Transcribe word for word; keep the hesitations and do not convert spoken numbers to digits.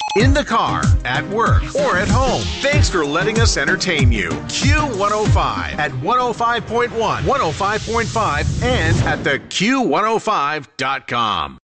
in the car, at work, or at home. Thanks for letting us entertain you. Q one oh five at one oh five point one, one oh five point five, and at the Q one oh five dot com.